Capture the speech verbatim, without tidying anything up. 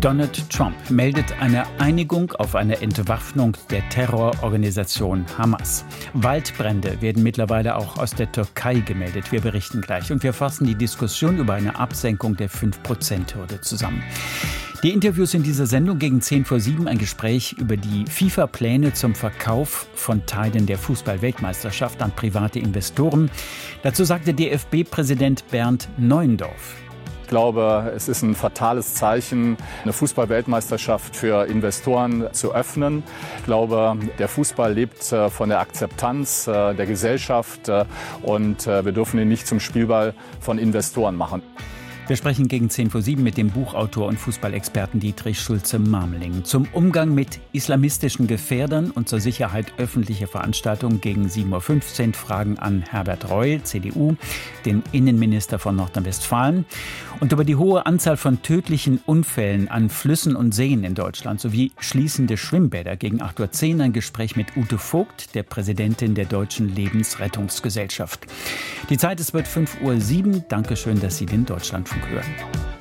Donald Trump meldet eine Einigung auf eine Entwaffnung der Terrororganisation Hamas. Waldbrände werden mittlerweile auch aus der Türkei gemeldet. Wir berichten gleich. Und wir fassen die Diskussion über eine Absenkung der fünf Prozent Hürde zusammen. Die Interviews in dieser Sendung gegen zehn vor sieben, ein Gespräch über die FIFA-Pläne zum Verkauf von Teilen der Fußball-Weltmeisterschaft an private Investoren. Dazu sagte D F B-Präsident Bernd Neuendorf. Ich glaube, es ist ein fatales Zeichen, eine Fußball-Weltmeisterschaft für Investoren zu öffnen. Ich glaube, der Fußball lebt von der Akzeptanz der Gesellschaft und wir dürfen ihn nicht zum Spielball von Investoren machen. Wir sprechen gegen zehn vor sieben mit dem Buchautor und Fußballexperten Dietrich Schulze-Marmeling zum Umgang mit islamistischen Gefährdern und zur Sicherheit öffentlicher Veranstaltungen. Gegen sieben Uhr fünfzehn Fragen an Herbert Reul, C D U, den Innenminister von Nordrhein-Westfalen. Und über die hohe Anzahl von tödlichen Unfällen an Flüssen und Seen in Deutschland sowie schließende Schwimmbäder gegen acht Uhr zehn ein Gespräch mit Ute Vogt, der Präsidentin der Deutschen Lebensrettungsgesellschaft. Die Zeit, es wird fünf Uhr sieben. Dankeschön, dass Sie den Deutschlandfunk hören.